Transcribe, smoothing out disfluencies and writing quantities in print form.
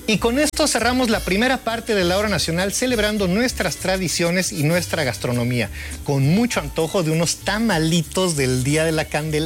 Y con esto cerramos la primera parte de la Hora Nacional celebrando nuestras tradiciones y nuestra gastronomía, con mucho antojo de unos tamalitos del Día de la Candelaria.